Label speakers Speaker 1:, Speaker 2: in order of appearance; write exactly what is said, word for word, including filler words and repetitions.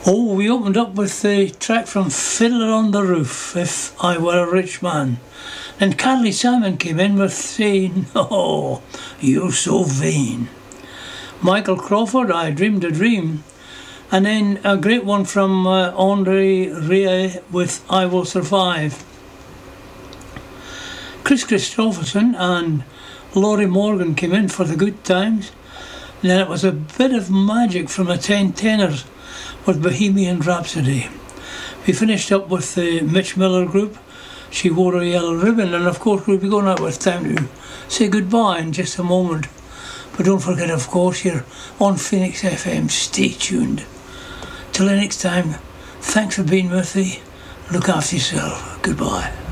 Speaker 1: Oh, we opened up with the track from Fiddler on the Roof, If I Were a Rich Man. Then Carly Simon came in with saying, oh, you're so vain. Michael Crawford, I Dreamed a Dream. And then a great one from uh, Andre Rieu with I Will Survive. Chris Christopherson and Laurie Morgan came in for the Good Times. And then it was a bit of magic from the Ten Tenors with Bohemian Rhapsody. We finished up with the Mitch Miller Group, She Wore a Yellow Ribbon, and of course we'll be going out with time to say goodbye in just a moment. But don't forget, of course, you're on Phoenix F M. Stay tuned. Till the next time, thanks for being with me. Look after yourself. Goodbye.